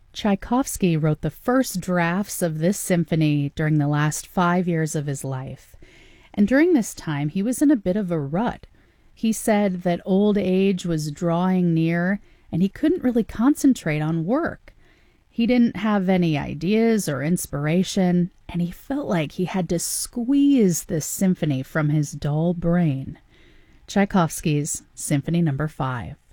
Tchaikovsky wrote the first drafts of this symphony during the last 5 years of his life. And during this time, he was in a bit of a rut. He said that old age was drawing near and he couldn't really concentrate on work. He didn't have any ideas or inspiration, and he felt like he had to squeeze this symphony from his dull brain. Tchaikovsky's Symphony No. 5.